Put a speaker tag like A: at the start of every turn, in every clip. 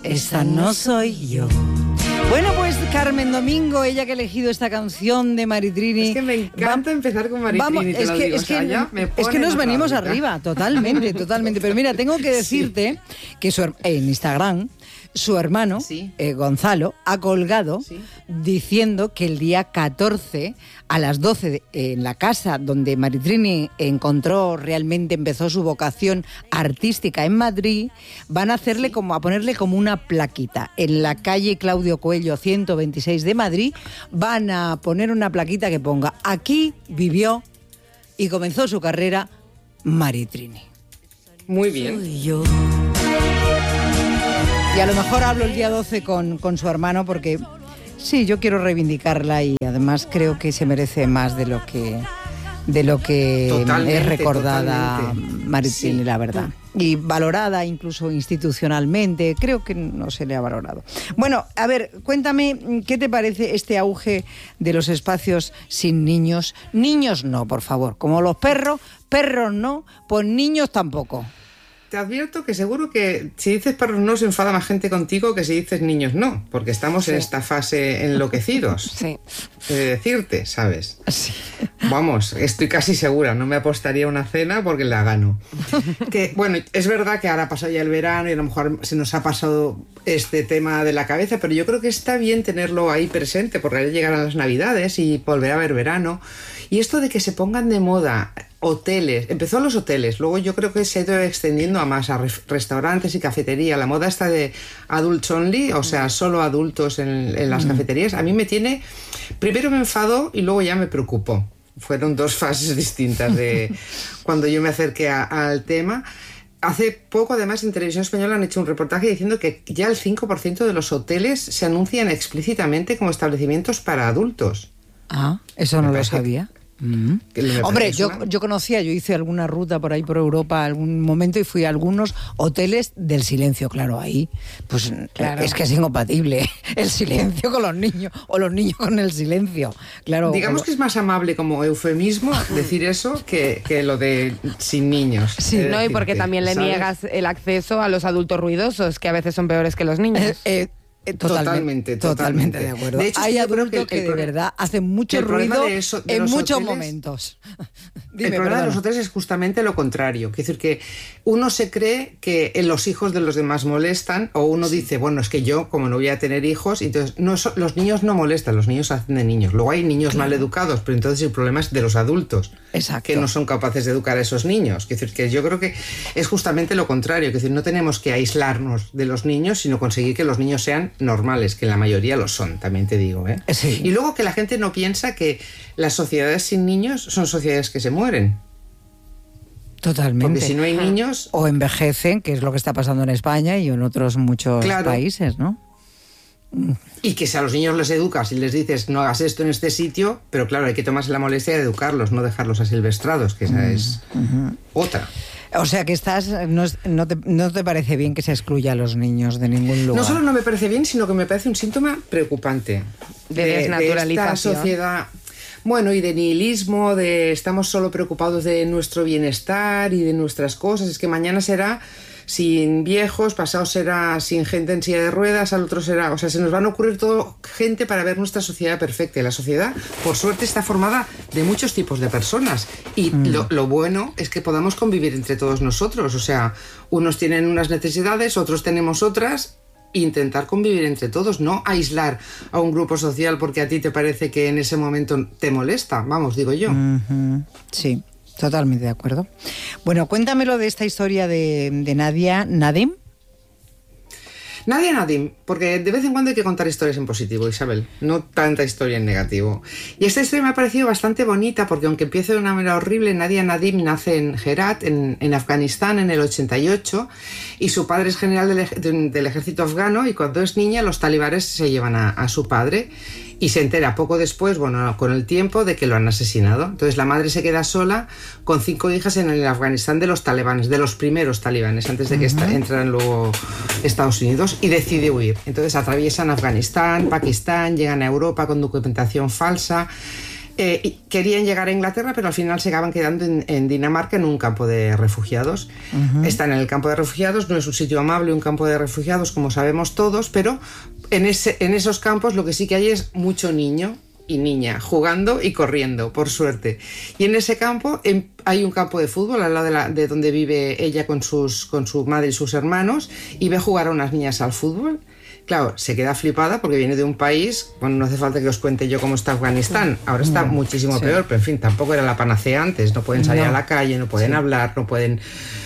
A: esa no soy yo. Bueno, pues Carmen Domingo, ella que ha elegido esta canción de Maritrini.
B: Es que me encanta empezar con Maritrini,
A: es que nos venimos arriba, totalmente. Pero mira, tengo que decirte que en Instagram su hermano, Gonzalo, ha colgado diciendo que el día 14 a las 12 en la casa donde Maritrini empezó su vocación artística en Madrid, van a hacerle a ponerle como una plaquita. En la calle Claudio Coello 126 de Madrid van a poner una plaquita que ponga: aquí vivió y comenzó su carrera Maritrini.
B: Muy bien.
A: Soy yo. Y a lo mejor hablo el día 12 con su hermano porque sí, yo quiero reivindicarla y además creo que se merece más de lo que es recordada Maritrini, la verdad. Y valorada incluso institucionalmente, creo que no se le ha valorado. Bueno, a ver, cuéntame, ¿qué te parece este auge de los espacios sin niños? Niños no, por favor, como los perros no, pues niños tampoco.
B: Te advierto que seguro que si dices perros no se enfada más gente contigo que si dices niños no, porque estamos en esta fase enloquecidos.
A: Sí.
B: De decirte, ¿sabes?
A: Sí.
B: Vamos, estoy casi segura, no me apostaría una cena porque la gano. Que, bueno, es verdad que ahora ha pasado ya el verano y a lo mejor se nos ha pasado este tema de la cabeza, pero yo creo que está bien tenerlo ahí presente porque ahora llegarán las Navidades y volver a haber verano. Y esto de que se pongan de moda hoteles, empezó a los hoteles, luego yo creo que se ha ido extendiendo a más, a restaurantes y cafetería. La moda esta de adults only, o sea, solo adultos en las cafeterías, a mí me tiene... Primero me enfadó y luego ya me preocupó. Fueron dos fases distintas de cuando yo me acerqué al tema. Hace poco, además, en Televisión Española han hecho un reportaje diciendo que ya el 5% de los hoteles se anuncian explícitamente como establecimientos para adultos.
A: Ah, eso no lo sabía. Hombre, yo hice alguna ruta por ahí por Europa algún momento y fui a algunos hoteles del silencio, claro, ahí pues claro. Es que es incompatible el silencio con los niños o los niños con el silencio, claro.
B: Digamos que es más amable como eufemismo decir eso que lo de sin niños.
C: Sí, no, y porque también le niegas el acceso a los adultos ruidosos, que a veces son peores que los niños.
A: Totalmente de acuerdo. De hecho, hay adultos que de verdad hacen mucho ruido en muchos momentos.
B: El problema de los hoteles es justamente lo contrario. Es decir, que uno se cree que los hijos de los demás molestan, o uno dice, bueno, es que yo, como no voy a tener hijos, entonces los niños no molestan, los niños hacen de niños. Luego hay niños mal educados, pero entonces el problema es de los adultos.
A: Exacto.
B: Que no son capaces de educar a esos niños. Es decir, que yo creo que es justamente lo contrario. Es decir, no tenemos que aislarnos de los niños, sino conseguir que los niños sean normales, que la mayoría lo son, también te digo, ¿eh?
A: Sí.
B: Y luego que la gente no piensa que las sociedades sin niños son sociedades que se mueren.
A: Totalmente.
B: Porque si no hay niños...
A: O envejecen, que es lo que está pasando en España y en otros muchos países, ¿no?
B: Y que si a los niños les educas y les dices no hagas esto en este sitio, pero claro, hay que tomarse la molestia de educarlos, no dejarlos asilvestrados, que esa es otra.
A: O sea que no te parece bien que se excluya a los niños de ningún lugar.
B: No solo no me parece bien, sino que me parece un síntoma preocupante
C: de desnaturalización.
B: De esta sociedad, bueno, y de nihilismo, de estamos solo preocupados de nuestro bienestar y de nuestras cosas. Es que mañana será sin viejos, pasado será sin gente en silla de ruedas, al otro será... O sea, se nos van a ocurrir todo gente para ver nuestra sociedad perfecta. Y la sociedad, por suerte, está formada de muchos tipos de personas. Y lo bueno es que podamos convivir entre todos nosotros. O sea, unos tienen unas necesidades, otros tenemos otras. Intentar convivir entre todos, no aislar a un grupo social porque a ti te parece que en ese momento te molesta. Vamos, digo yo.
A: Sí. Totalmente de acuerdo. Bueno, cuéntamelo de esta historia de Nadia Nadim.
B: Nadia Nadim, porque de vez en cuando hay que contar historias en positivo, Isabel, no tanta historia en negativo. Y esta historia me ha parecido bastante bonita porque aunque empiece de una manera horrible, Nadia Nadim nace en Herat, en Afganistán, en el 88, y su padre es general del ejército afgano, y cuando es niña los talibanes se llevan a su padre y se entera poco después, bueno, con el tiempo, de que lo han asesinado. Entonces la madre se queda sola con 5 hijas en el Afganistán de los talibanes, de los primeros talibanes, antes de que entraran luego Estados Unidos, y decide huir. Entonces atraviesan Afganistán, Pakistán, llegan a Europa con documentación falsa. Querían llegar a Inglaterra, pero al final se acaban quedando en Dinamarca, en un campo de refugiados. Están en el campo de refugiados, no es un sitio amable, un campo de refugiados, como sabemos todos, pero en esos campos lo que sí que hay es mucho niño y niña jugando y corriendo, por suerte. Y en ese campo hay un campo de fútbol al lado de donde vive ella con su madre y sus hermanos, y ve jugar a unas niñas al fútbol. Claro, se queda flipada porque viene de un país, bueno, no hace falta que os cuente yo cómo está Afganistán, ahora está muchísimo peor, pero en fin, tampoco era la panacea antes, no pueden salir a la calle, no pueden hablar, no pueden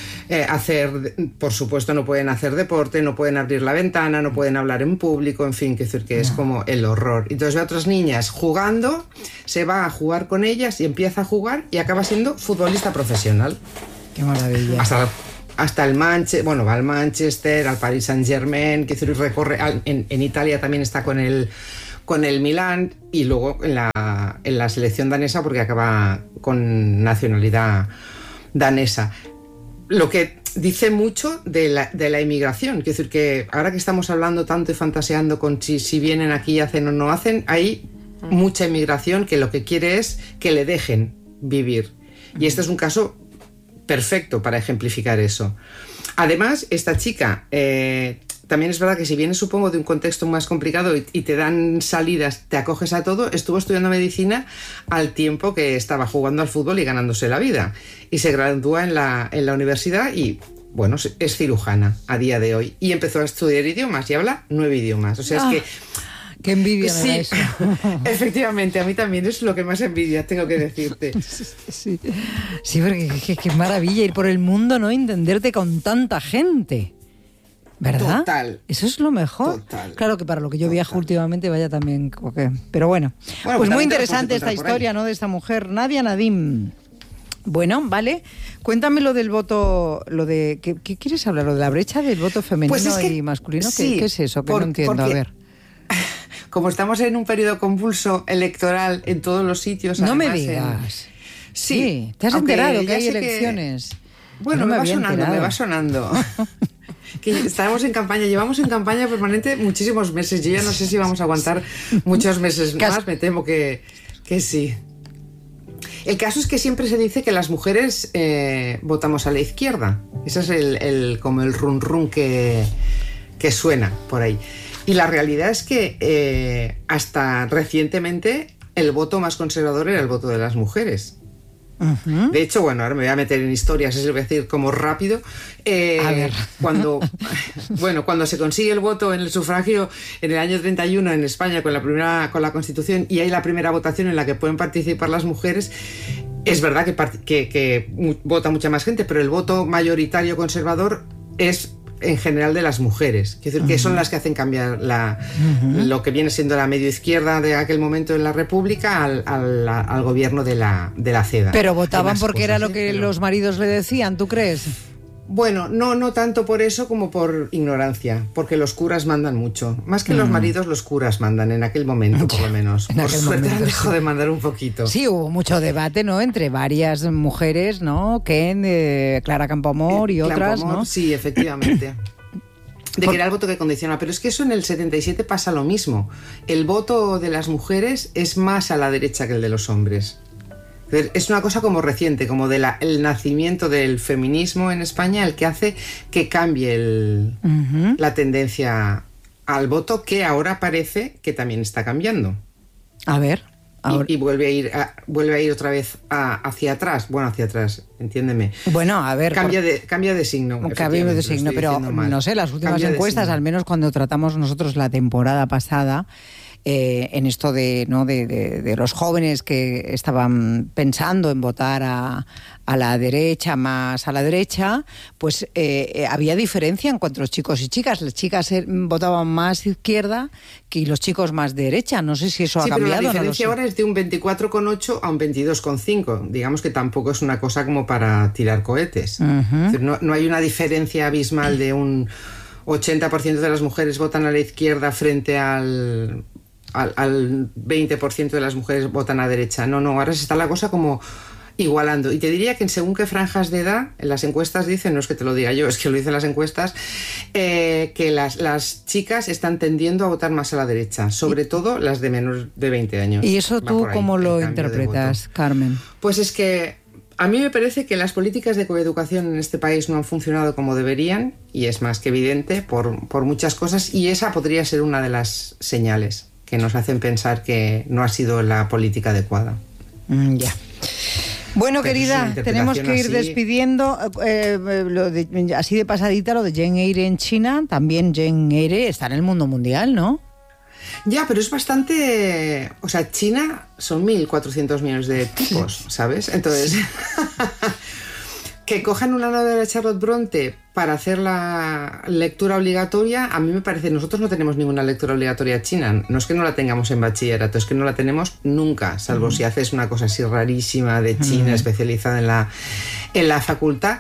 B: por supuesto no pueden hacer deporte, no pueden abrir la ventana, no pueden hablar en público, en fin, que decir que es como el horror. Entonces ve a otras niñas jugando, se va a jugar con ellas y empieza a jugar y acaba siendo futbolista profesional.
A: ¡Qué maravilla!
B: Hasta el va al Manchester, al Paris Saint-Germain, que recorre en Italia también está con el Milán, y luego en la selección danesa porque acaba con nacionalidad danesa. Lo que dice mucho de la inmigración, es decir, que ahora que estamos hablando tanto y fantaseando con si vienen aquí, hacen o no hacen, hay mucha inmigración que lo que quiere es que le dejen vivir. Y este es un caso perfecto para ejemplificar eso. Además, esta chica también es verdad que si vienes, supongo, de un contexto más complicado y te dan salidas, te acoges a todo, estuvo estudiando medicina al tiempo que estaba jugando al fútbol y ganándose la vida. Y se gradúa en la universidad y, bueno, es cirujana a día de hoy. Y empezó a estudiar idiomas y habla 9 idiomas. O sea, es que...
A: ¡Qué envidia me da
B: sí,
A: eso!
B: Efectivamente, a mí también es lo que más envidia, tengo que decirte.
A: Sí, porque qué maravilla ir por el mundo, ¿no? Entenderte con tanta gente. ¿Verdad?
B: Total.
A: Eso es lo mejor.
B: Total.
A: Claro que para lo que yo viajo últimamente vaya también... Pero bueno pues muy interesante esta historia, ¿no? De esta mujer, Nadia Nadim. Bueno, vale. Cuéntame lo del voto, ¿qué quieres hablar? ¿Lo de la brecha del voto femenino y masculino?
B: Sí,
A: ¿Qué es eso? Que no entiendo, a ver.
B: Como estamos en un periodo convulso electoral en todos los sitios...
A: No me digas.
B: Sí.
A: ¿Te has enterado que hay elecciones?
B: Bueno, me va sonando. Que estamos en campaña, llevamos en campaña permanente muchísimos meses. Yo ya no sé si vamos a aguantar muchos meses más, me temo que sí. El caso es que siempre se dice que las mujeres votamos a la izquierda. Ese es como el run run que suena por ahí. Y la realidad es que hasta recientemente el voto más conservador era el voto de las mujeres. Uh-huh. De hecho, bueno, ahora me voy a meter en historias, es decir, como rápido.
A: A ver.
B: Cuando se consigue el voto en el sufragio en el año 31 en España con la Constitución, y hay la primera votación en la que pueden participar las mujeres, es verdad que vota mucha más gente, pero el voto mayoritario conservador es en general de las mujeres, es decir, que son las que hacen cambiar lo que viene siendo la medio izquierda de aquel momento en la República al gobierno de la CEDA.
A: Pero votaban porque era lo que los maridos le decían, ¿tú crees?
B: Bueno, no tanto por eso como por ignorancia, porque los curas mandan mucho. Más que los maridos, los curas mandan en aquel momento, por lo menos. Por suerte han dejado de mandar un poquito.
A: Sí, hubo mucho debate, ¿no? Entre varias mujeres, ¿no? Ken, Clara Campoamor y otras, ¿no?
B: Sí, efectivamente. De que era el voto que condiciona. Pero es que eso en el 77 pasa lo mismo. El voto de las mujeres es más a la derecha que el de los hombres. Es una cosa como reciente, como el nacimiento del feminismo en España, el que hace que cambie la tendencia al voto, que ahora parece que también está cambiando.
A: A ver.
B: Y vuelve a ir otra vez hacia atrás. Bueno, hacia atrás, entiéndeme.
A: Bueno, a ver.
B: Cambia de signo.
A: Cambia de signo, pero no sé, las últimas encuestas, al menos cuando tratamos nosotros la temporada pasada, en esto de los jóvenes que estaban pensando en votar a la derecha, más a la derecha, pues había diferencia en cuanto a los chicos y chicas. Las chicas votaban más izquierda que los chicos más derecha. No sé si eso ha cambiado.
B: Pero la diferencia ahora es de un 24,8 a un 22,5. Digamos que tampoco es una cosa como para tirar cohetes. Es decir, no hay una diferencia abismal de un 80% de las mujeres votan a la izquierda frente al 20% de las mujeres votan a derecha. No, ahora está la cosa como igualando. Y te diría que en según qué franjas de edad, en las encuestas dicen, no es que te lo diga yo, es que lo dicen las encuestas, que las chicas están tendiendo a votar más a la derecha, sobre todo las de menos de 20 años.
A: ¿Y eso tú cómo lo interpretas, Carmen?
B: Pues es que a mí me parece que las políticas de coeducación en este país no han funcionado como deberían, y es más que evidente por muchas cosas, y esa podría ser una de las señales que nos hacen pensar que no ha sido la política adecuada.
A: Ya. Bueno, pero querida, tenemos que ir despidiendo. Así de pasadita, lo de Zheng He en China, también Zheng He está en el mundo mundial, ¿no?
B: Ya, pero es bastante... O sea, China son 1.400 millones de tipos, ¿sabes? Entonces, que cojan una novela de Charlotte Bronte para hacer la lectura obligatoria, a mí me parece, nosotros no tenemos ninguna lectura obligatoria china, no es que no la tengamos en bachillerato, es que no la tenemos nunca, salvo si haces una cosa así rarísima de China, especializada en la facultad,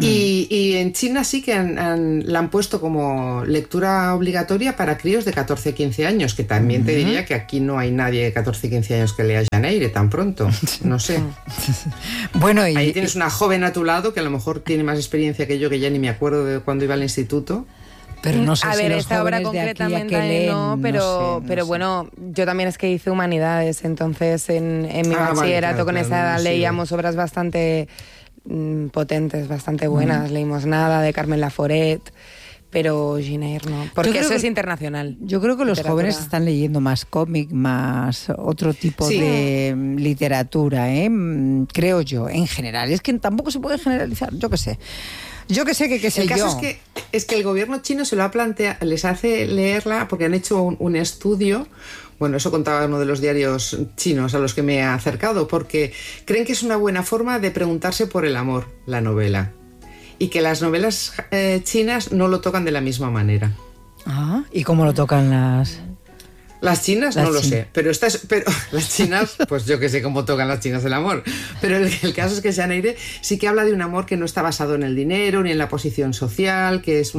B: y en China sí que la han puesto como lectura obligatoria para críos de 14-15 años, que también te diría que aquí no hay nadie de 14-15 años que lea Zheng He tan pronto, no sé.
A: Bueno,
B: ahí tienes una joven a tu lado que a lo mejor tiene más experiencia que yo, que ya ni me acuerdo de cuando iba al instituto.
A: Pero no sé
C: a
A: si
C: ver,
A: los
C: esta obra
A: jóvenes de aquí a
C: concretamente
A: que leen,
C: no, pero bueno, yo también es que hice humanidades, entonces en mi bachillerato con esa edad leíamos obras bastante potentes, bastante buenas. Leímos Nada, de Carmen Laforet, pero Zheng He no, porque eso es internacional.
A: Yo creo que los jóvenes están leyendo más cómic, más otro tipo de literatura, creo yo, en general. Es que tampoco se puede generalizar, yo qué sé. Yo que sé que qué sé yo.
B: El caso es que el gobierno chino se lo ha planteado, les hace leerla porque han hecho un estudio. Bueno, eso contaba uno de los diarios chinos a los que me he acercado, porque creen que es una buena forma de preguntarse por el amor, la novela. Y que las novelas chinas no lo tocan de la misma manera.
A: Ah, ¿y cómo lo tocan las...?
B: Las chinas no lo sé, pero las chinas, pues yo que sé cómo tocan las chinas el amor. Pero el caso es que Zheng He sí que habla de un amor que no está basado en el dinero ni en la posición social, que es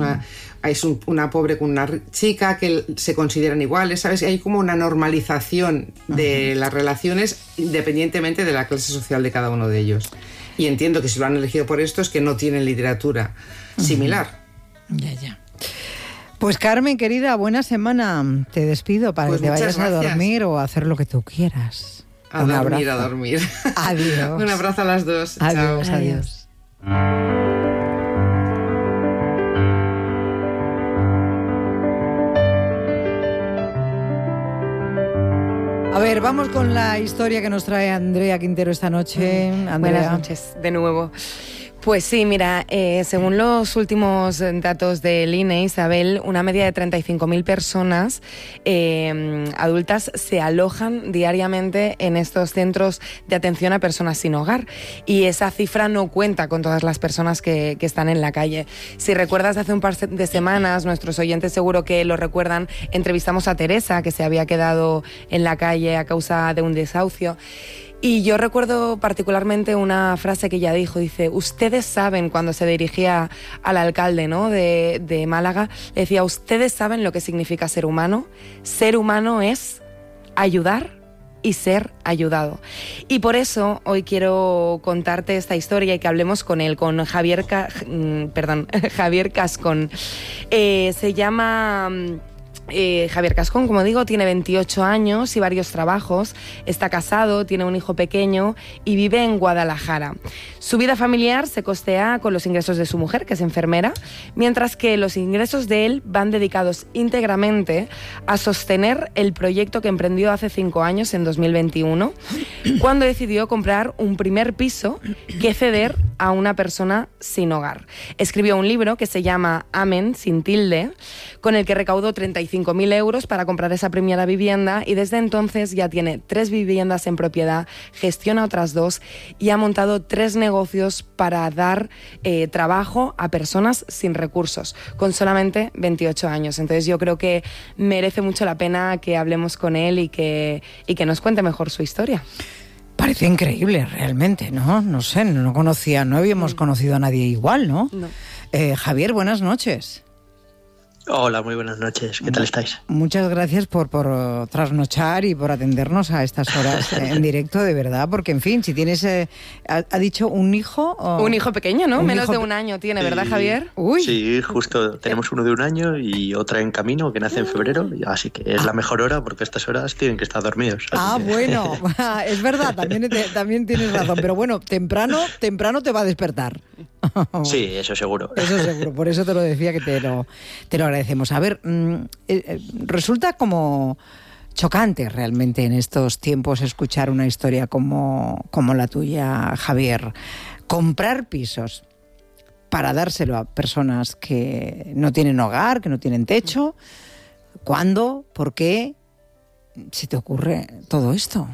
B: una pobre con una chica, que se consideran iguales, ¿sabes? Hay como una normalización de las relaciones independientemente de la clase social de cada uno de ellos. Y entiendo que si lo han elegido por esto es que no tienen literatura similar.
A: Ya. Pues Carmen, querida, buena semana. Te despido para que te vayas a dormir o a hacer lo que tú quieras.
B: A dormir.
A: Adiós.
B: Un abrazo a las dos.
A: Adiós,
B: Chao.
A: Adiós. A ver, vamos con la historia que nos trae Andrea Quintero esta noche. Andrea.
C: Buenas noches, de nuevo. Pues sí, mira, según los últimos datos del INE, Isabel, una media de 35.000 personas adultas se alojan diariamente en estos centros de atención a personas sin hogar. Y esa cifra no cuenta con todas las personas que están en la calle. Si recuerdas, hace un par de semanas, nuestros oyentes seguro que lo recuerdan, entrevistamos a Teresa, que se había quedado en la calle a causa de un desahucio. Y yo recuerdo particularmente una frase que ella dijo, dice, ustedes saben, cuando se dirigía al alcalde, ¿no?, de Málaga, le decía, ustedes saben lo que significa ser humano. Ser humano es ayudar y ser ayudado. Y por eso hoy quiero contarte esta historia y que hablemos con él, con Javier Cascón. Se llama... Javier Cascón, como digo, tiene 28 años y varios trabajos, está casado, tiene un hijo pequeño y vive en Guadalajara. Su vida familiar se costea con los ingresos de su mujer, que es enfermera, mientras que los ingresos de él van dedicados íntegramente a sostener el proyecto que emprendió hace 5 años, en 2021, cuando decidió comprar un primer piso que ceder a una persona sin hogar. Escribió un libro que se llama Amén, sin tilde, con el que recaudó 35.000 euros para comprar esa primera vivienda y desde entonces ya tiene 3 viviendas en propiedad, gestiona otras 2 y ha montado 3 negocios para dar trabajo a personas sin recursos, con solamente 28 años. Entonces yo creo que merece mucho la pena que hablemos con él y que nos cuente mejor su historia.
A: Parece increíble, realmente, ¿no? No sé, no habíamos conocido a nadie igual, ¿no?
C: No.
A: Javier, buenas noches.
D: Hola, muy buenas noches. ¿Qué tal estáis?
A: Muchas gracias por trasnochar y por atendernos a estas horas en directo, de verdad, porque, en fin, si tienes, ha dicho un hijo... O...
C: Un hijo pequeño, ¿no? Menos de un año tiene, ¿verdad, Javier?
D: Uy. Sí, justo. Tenemos uno de 1 año y otra en camino que nace en febrero, así que es la mejor hora porque a estas horas tienen que estar dormidos.
A: Bueno, es verdad, también tienes razón, pero bueno, temprano te va a despertar.
D: Sí, eso seguro.
A: Eso seguro, por eso te lo decía, que te lo agradecemos. A ver, resulta como chocante realmente en estos tiempos escuchar una historia como la tuya, Javier. Comprar pisos para dárselo a personas que no tienen hogar, que no tienen techo. ¿Cuándo? ¿Por qué se te ocurre todo esto?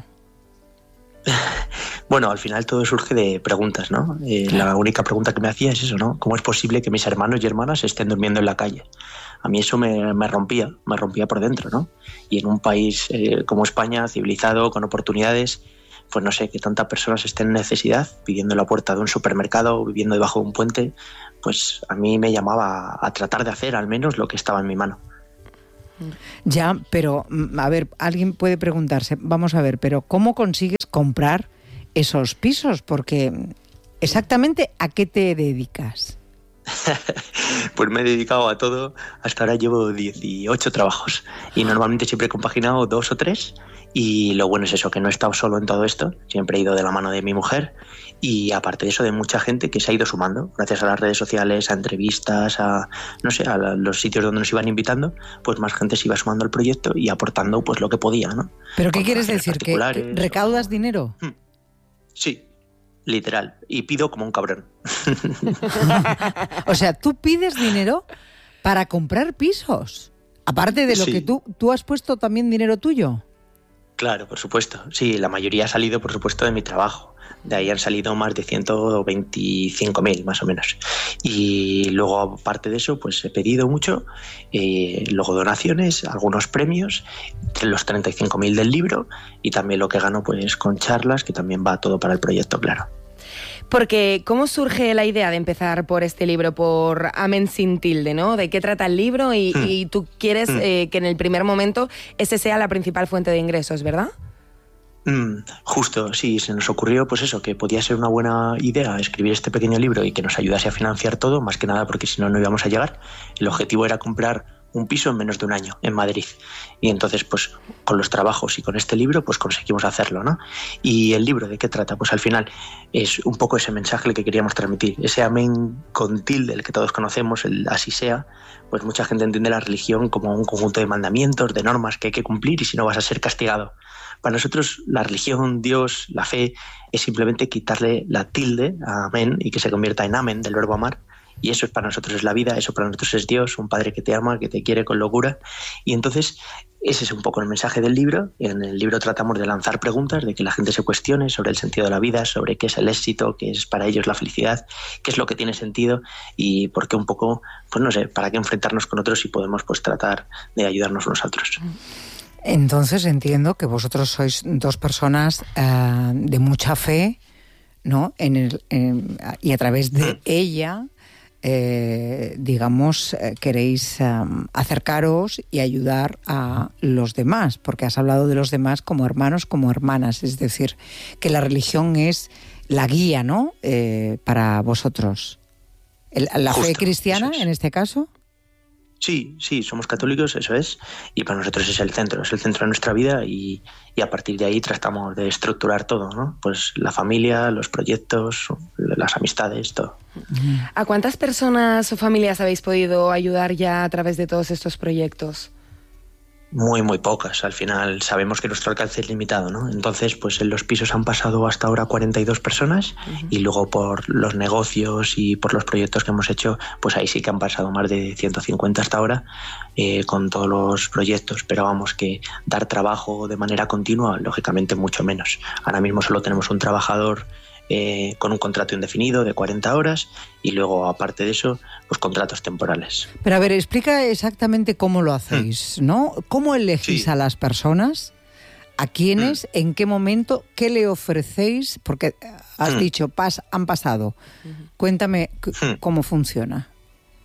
D: Bueno, al final todo surge de preguntas, ¿no? La única pregunta que me hacía es eso, ¿no? ¿Cómo es posible que mis hermanos y hermanas estén durmiendo en la calle? A mí eso me rompía por dentro, ¿no? Y en un país como España, civilizado, con oportunidades, pues no sé, que tantas personas estén en necesidad, pidiendo la puerta de un supermercado, viviendo debajo de un puente, pues a mí me llamaba a tratar de hacer al menos lo que estaba en mi mano.
A: Ya, pero a ver, alguien puede preguntarse, vamos a ver, pero ¿cómo consigues comprar esos pisos? Porque exactamente ¿a qué te dedicas?
D: Pues me he dedicado a todo. Hasta ahora llevo 18 trabajos y normalmente siempre he compaginado 2 o 3. Y lo bueno es eso, que no he estado solo en todo esto, siempre he ido de la mano de mi mujer y aparte de eso de mucha gente que se ha ido sumando gracias a las redes sociales, a entrevistas, a los sitios donde nos iban invitando, pues más gente se iba sumando al proyecto y aportando pues lo que podía, ¿no?
A: ¿Pero qué quieres decir? ¿Que recaudas dinero?
D: Sí, literal, y pido como un cabrón.
A: O sea, tú pides dinero para comprar pisos, aparte de lo que tú has puesto también dinero tuyo.
D: Claro, por supuesto. Sí, la mayoría ha salido, por supuesto, de mi trabajo. De ahí han salido más de 125.000, más o menos. Y luego, aparte de eso, pues he pedido mucho. Luego donaciones, algunos premios, los 35.000 del libro y también lo que gano pues con charlas, que también va todo para el proyecto, claro.
C: Porque, ¿cómo surge la idea de empezar por este libro, por Amén sin tilde, ¿no? ¿De qué trata el libro? Y tú quieres que en el primer momento ese sea la principal fuente de ingresos, ¿verdad?
D: Justo, sí, se nos ocurrió pues eso, que podía ser una buena idea escribir este pequeño libro y que nos ayudase a financiar todo, más que nada porque si no, no íbamos a llegar. El objetivo era comprar un piso en menos de 1 año en Madrid. Y entonces, pues con los trabajos y con este libro, pues conseguimos hacerlo, ¿no? Y el libro, ¿de qué trata? Pues al final es un poco ese mensaje que queríamos transmitir. Ese amén con tilde, el que todos conocemos, el así sea, pues mucha gente entiende la religión como un conjunto de mandamientos, de normas que hay que cumplir y si no vas a ser castigado. Para nosotros la religión, Dios, la fe, es simplemente quitarle la tilde a amén y que se convierta en amén del verbo amar. Y eso es para nosotros es la vida, eso para nosotros es Dios, un Padre que te ama, que te quiere con locura. Y entonces ese es un poco el mensaje del libro. En el libro tratamos de lanzar preguntas, de que la gente se cuestione sobre el sentido de la vida, sobre qué es el éxito, qué es para ellos la felicidad, qué es lo que tiene sentido y por qué un poco, pues no sé, para qué enfrentarnos con otros si podemos pues tratar de ayudarnos unos a otros.
A: Entonces entiendo que vosotros sois 2 personas de mucha fe, ¿no? Y a través de ella, queréis acercaros y ayudar a los demás, porque has hablado de los demás como hermanos, como hermanas, es decir, que la religión es la guía, ¿no? Para vosotros. ¿La fe cristiana, en este caso?
D: Sí, somos católicos, eso es, y para nosotros es el centro de nuestra vida y a partir de ahí tratamos de estructurar todo, ¿no? Pues la familia, los proyectos, las amistades, todo.
C: ¿A cuántas personas o familias habéis podido ayudar ya a través de todos estos proyectos?
D: Muy, muy pocas. Al final sabemos que nuestro alcance es limitado, ¿no? Entonces, pues en los pisos han pasado hasta ahora 42 personas y luego por los negocios y por los proyectos que hemos hecho, pues ahí sí que han pasado más de 150 hasta ahora con todos los proyectos. Pero vamos, que dar trabajo de manera continua, lógicamente mucho menos. Ahora mismo solo tenemos un trabajador con un contrato indefinido de 40 horas y luego, aparte de eso, pues contratos temporales.
A: Pero a ver, explica exactamente cómo lo hacéis, ¿no? ¿Cómo elegís a las personas? ¿A quiénes? ¿En qué momento? ¿Qué le ofrecéis? Porque has dicho, han pasado. Cuéntame cómo funciona.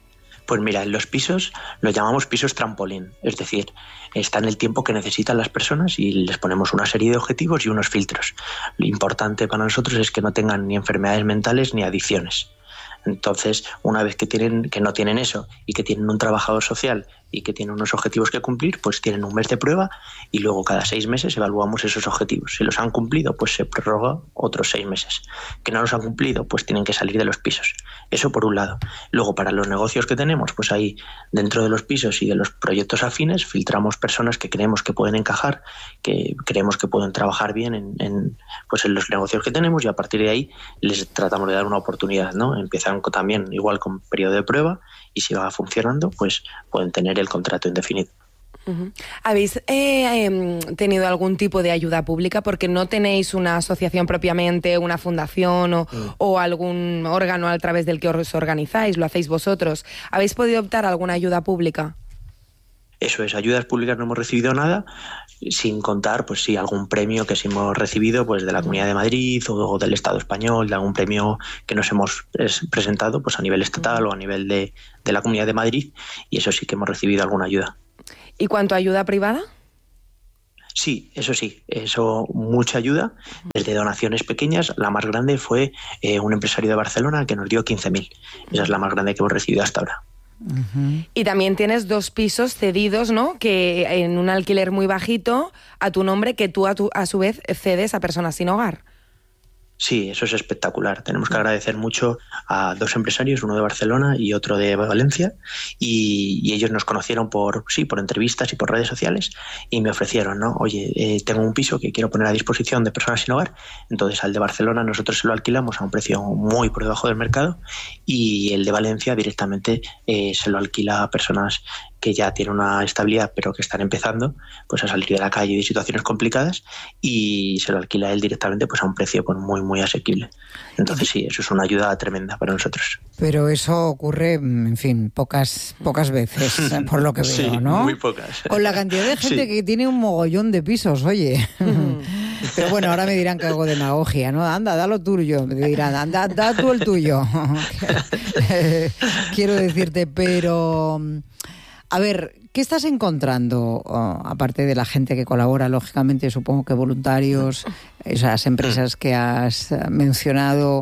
D: Pues mira, en los pisos los llamamos pisos trampolín, es decir, están el tiempo que necesitan las personas y les ponemos una serie de objetivos y unos filtros. Lo importante para nosotros es que no tengan ni enfermedades mentales ni adicciones. Entonces, una vez que no tienen eso y que tienen un trabajador social y que tienen unos objetivos que cumplir, pues tienen un mes de prueba y luego cada 6 meses evaluamos esos objetivos. Si los han cumplido, pues se prorroga otros 6 meses. Que no los han cumplido, pues tienen que salir de los pisos. Eso por un lado. Luego, para los negocios que tenemos, pues ahí dentro de los pisos y de los proyectos afines filtramos personas que creemos que pueden encajar, que creemos que pueden trabajar bien en los negocios que tenemos, y a partir de ahí les tratamos de dar una oportunidad, ¿no? Empiezan también igual con periodo de prueba y si va funcionando, pues pueden tener el contrato indefinido.
C: Uh-huh. ¿Habéis tenido algún tipo de ayuda pública? Porque no tenéis una asociación propiamente, una fundación o algún órgano a través del que os organizáis, lo hacéis vosotros. ¿Habéis podido optar a alguna ayuda pública?
D: Eso es, ayudas públicas no hemos recibido nada, sin contar, pues sí, algún premio que sí hemos recibido, pues de la Comunidad de Madrid o del Estado español, de algún premio que nos hemos presentado, pues a nivel estatal o a nivel de la Comunidad de Madrid, y eso sí que hemos recibido alguna ayuda.
C: ¿Y cuánto ayuda privada?
D: Sí, eso mucha ayuda, desde donaciones pequeñas. La más grande fue un empresario de Barcelona que nos dio 15.000. Esa es la más grande que hemos recibido hasta ahora.
C: Uh-huh. Y también tienes 2 pisos cedidos, ¿no? Que en un alquiler muy bajito a tu nombre, que tú a su vez cedes a personas sin hogar.
D: Sí, eso es espectacular. Tenemos que agradecer mucho a 2 empresarios, uno de Barcelona y otro de Valencia, y ellos nos conocieron por entrevistas y por redes sociales, y me ofrecieron, ¿no? Oye, tengo un piso que quiero poner a disposición de personas sin hogar. Entonces al de Barcelona nosotros se lo alquilamos a un precio muy por debajo del mercado, y el de Valencia directamente se lo alquila a personas que ya tienen una estabilidad pero que están empezando pues a salir de la calle de situaciones complicadas, y se lo alquila él directamente pues a un precio pues muy muy asequible. Entonces sí, eso es una ayuda tremenda para nosotros.
A: Pero eso ocurre, en fin, pocas veces, por lo que veo,
D: sí,
A: ¿no?
D: Muy pocas.
A: Con la cantidad de gente que tiene un mogollón de pisos, oye. Pero bueno, ahora me dirán que hago demagogia, ¿no? Anda, da lo tuyo. Me dirán, anda, da tú el tuyo. Quiero decirte, pero... A ver, ¿qué estás encontrando, aparte de la gente que colabora, lógicamente, supongo que voluntarios, esas empresas que has mencionado?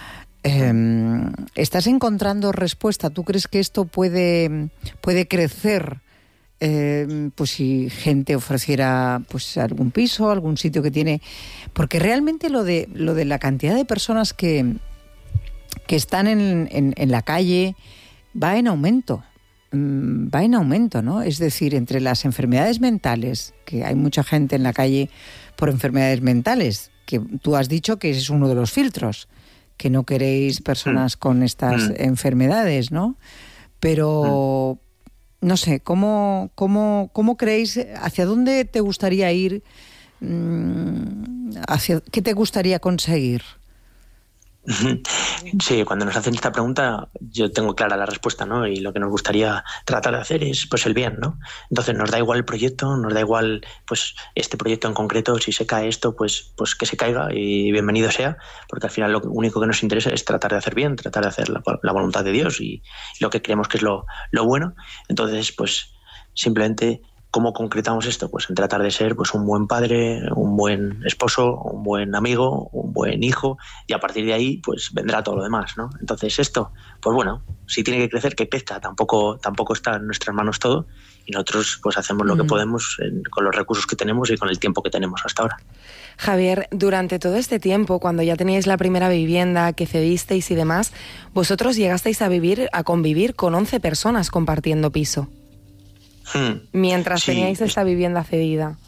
A: ¿Estás encontrando respuesta? ¿Tú crees que esto puede crecer? Pues si gente ofreciera pues algún piso, algún sitio que tiene... Porque realmente lo de la cantidad de personas que están en la calle va en aumento. ¿No? Es decir, entre las enfermedades mentales, que hay mucha gente en la calle por enfermedades mentales, que tú has dicho que es uno de los filtros, que no queréis personas con estas enfermedades, ¿no? Pero, no sé, ¿cómo creéis, hacia dónde te gustaría ir, qué te gustaría conseguir?
D: Sí, cuando nos hacen esta pregunta yo tengo clara la respuesta, ¿no? Y lo que nos gustaría tratar de hacer es pues el bien, ¿no? Entonces nos da igual el proyecto, nos da igual pues este proyecto en concreto, si se cae esto, pues que se caiga y bienvenido sea, porque al final lo único que nos interesa es tratar de hacer bien, tratar de hacer la voluntad de Dios y lo que creemos que es lo bueno. Entonces pues simplemente... ¿Cómo concretamos esto? Pues en tratar de ser pues un buen padre, un buen esposo, un buen amigo, un buen hijo, y a partir de ahí pues vendrá todo lo demás, ¿no? Entonces esto, pues bueno, si tiene que crecer, que crezca, tampoco está en nuestras manos todo, y nosotros pues hacemos lo que podemos con los recursos que tenemos y con el tiempo que tenemos hasta ahora.
C: Javier, durante todo este tiempo, cuando ya teníais la primera vivienda que cedisteis y demás, vosotros llegasteis a convivir con 11 personas compartiendo piso. Mientras teníais esta vivienda cedida.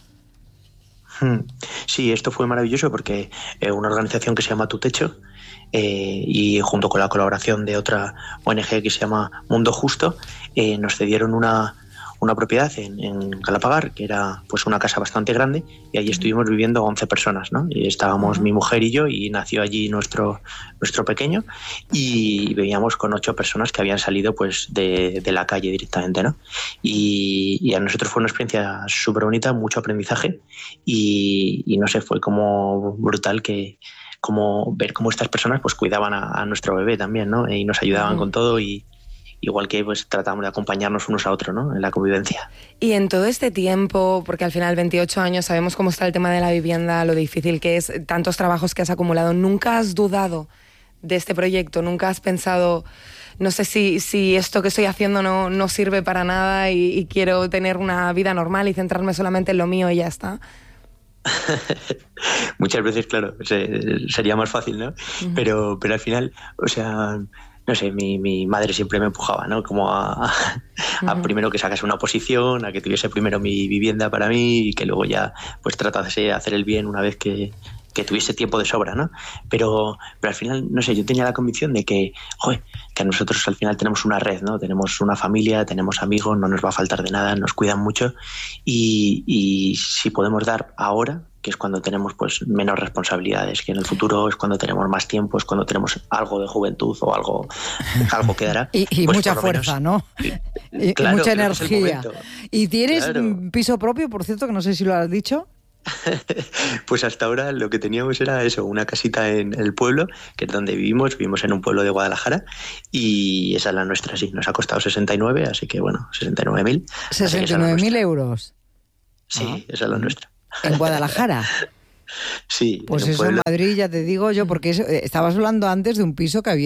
D: Sí, esto fue maravilloso porque una organización que se llama Tu Techo y junto con la colaboración de otra ONG que se llama Mundo Justo nos cedieron una propiedad en Galapagar, que era pues una casa bastante grande, y allí estuvimos viviendo 11 personas, ¿no? Y estábamos mi mujer y yo, y nació allí nuestro pequeño, y vivíamos con 8 personas que habían salido pues de la calle directamente, ¿no? Y a nosotros fue una experiencia súper bonita, mucho aprendizaje, y no sé, fue como brutal como ver cómo estas personas pues cuidaban a nuestro bebé también, ¿no? Y nos ayudaban con todo, y igual que pues tratamos de acompañarnos unos a otros, ¿no?, en la convivencia.
C: Y en todo este tiempo, porque al final 28 años, sabemos cómo está el tema de la vivienda, lo difícil que es, tantos trabajos que has acumulado, ¿nunca has dudado de este proyecto? ¿Nunca has pensado, no sé si esto que estoy haciendo no sirve para nada y quiero tener una vida normal y centrarme solamente en lo mío y ya está?
D: Muchas veces, claro, sería más fácil, ¿no? Uh-huh. Pero al final, o sea, no sé, mi madre siempre me empujaba, ¿no? Como a primero que sacase una oposición, a que tuviese primero mi vivienda para mí y que luego ya pues tratase de hacer el bien una vez que tuviese tiempo de sobra, ¿no? Pero al final, no sé, yo tenía la convicción de que, joder, que nosotros al final tenemos una red, ¿no? Tenemos una familia, tenemos amigos, no nos va a faltar de nada, nos cuidan mucho y si podemos dar ahora, que es cuando tenemos pues menos responsabilidades, que en el futuro es cuando tenemos más tiempo, es cuando tenemos algo de juventud o algo que dará.
A: y
D: pues
A: mucha fuerza, ¿no? Y mucha energía. ¿Y tienes piso propio, por cierto, que no sé si lo has dicho?
D: Pues hasta ahora lo que teníamos era eso, una casita en el pueblo, que es donde vivimos en un pueblo de Guadalajara y esa es la nuestra, sí, nos ha costado 69, así que bueno, 69.000.
A: 69.000 euros.
D: Sí, esa es la nuestra.
A: ¿En Guadalajara?
D: Sí.
A: Pues eso en Madrid, ya te digo yo, porque estabas hablando antes de un piso que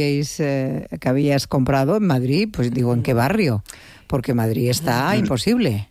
A: habías comprado en Madrid, pues digo, ¿en qué barrio? Porque Madrid está imposible.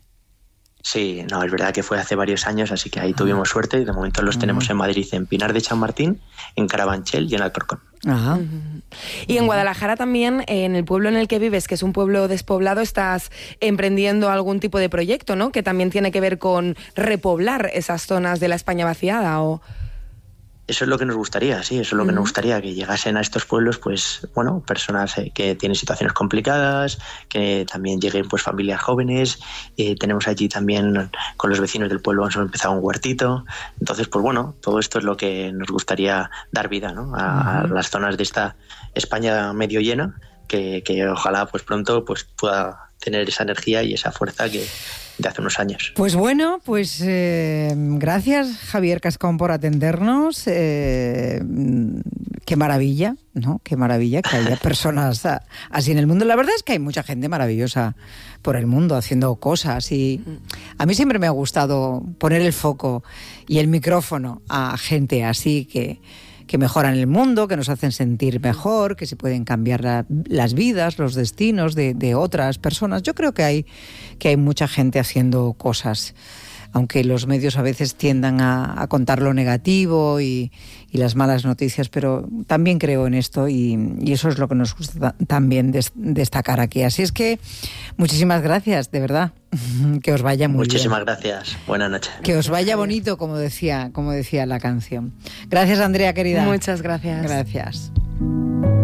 D: Sí, no, es verdad que fue hace varios años, así que ahí tuvimos suerte y de momento los tenemos en Madrid, en Pinar de Chamartín, en Carabanchel y en Alcorcón.
A: Ajá.
C: Y en Guadalajara también, en el pueblo en el que vives, que es un pueblo despoblado, estás emprendiendo algún tipo de proyecto, ¿no? Que también tiene que ver con repoblar esas zonas de la España vaciada, ¿o...?
D: Eso es lo que nos gustaría, sí, eso es lo que nos gustaría, que llegasen a estos pueblos, pues, bueno, personas que tienen situaciones complicadas, que también lleguen, pues, familias jóvenes. Tenemos allí también, con los vecinos del pueblo, hemos empezado un huertito. Entonces, pues, bueno, todo esto es lo que nos gustaría dar vida, ¿no?, a las zonas de esta España medio llena, que ojalá, pues, pronto, pues, pueda tener esa energía y esa fuerza que de hace unos años.
A: Pues bueno, pues gracias, Javier Cascón, por atendernos. Qué maravilla, ¿no? Qué maravilla que haya personas así en el mundo. La verdad es que hay mucha gente maravillosa por el mundo haciendo cosas y a mí siempre me ha gustado poner el foco y el micrófono a gente así que mejoran el mundo, que nos hacen sentir mejor, que se pueden cambiar las vidas, los destinos de otras personas. Yo creo que hay mucha gente haciendo cosas, aunque los medios a veces tiendan a contar lo negativo y las malas noticias, pero también creo en esto y eso es lo que nos gusta también destacar aquí. Así es que muchísimas gracias, de verdad. Que os vaya muy
D: Muchísimas
A: bien.
D: gracias. Buenas noches.
A: Que os vaya bonito, como decía la canción. Gracias, Andrea, querida.
C: Muchas gracias.
A: Gracias.